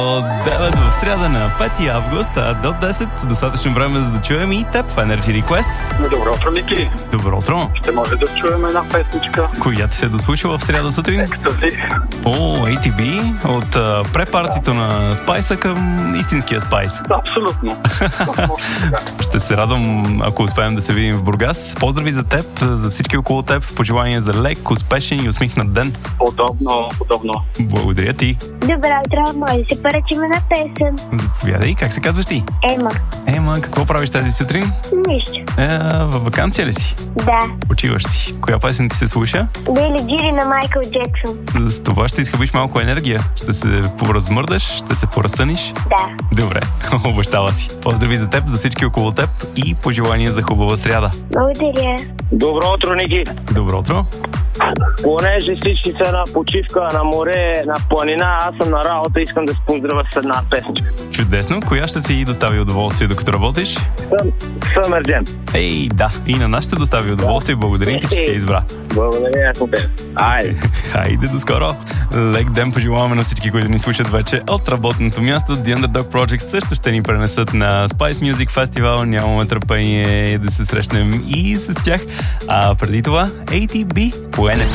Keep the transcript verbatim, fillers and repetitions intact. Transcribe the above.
От девет в сряда на пети август, а до десет достатъчно време за да чуем и теб в Energy Request. Добро утро, Ники. Добро утро. Ще може да чуем една песничка. Коя ти се дослуша в сряда сутрин? Екстази. О, ей ти би от а, препартито на Спайса към истинския Спайс. Абсолютно. Ще се радвам, ако успеем да се видим в Бургас. Поздрави за теб, за всички около теб. Пожелания за лек, успешен и усмихнат ден. Подобно, подобно. Благодаря ти. Добро утро, може да се поръчим една песен. Заповядай, как се казваш ти? Ема. Ема, какво правиш тази сутрин? Нищо. Е, във ваканция ли си? Да. Почиваш си. Коя песен ти се слуша? Били Джири на Майкъл Джексън. За това ще изхъбиш малко енергия. Ще се поразмърдаш, ще се поразсъниш. Да. Добре, обещава си. Поздрави за теб, за всички около теб и пожелания за хубава сряда. Благодаря. Добро утро, Ники. Добро утро. Понеже всички са на почивка, на море, на планина, аз съм на работа, искам да се поздравя с една песничка. Чудесно. Коя ще ти достави удоволствие, докато работиш? Съм Summer Jam. Ей, да. И на нас ще достави удоволствие. Благодарим ти, че се избра. Благодаря на теб. Айде. Хайде, до скоро. Лек ден пожелаваме на всички, които ни слушат вече от работното място. The Underdog Project също ще ни пренесат на Spice Music Festival. Нямаме търпение да се срещнем и с тях. А преди това, ей ти би по Energy.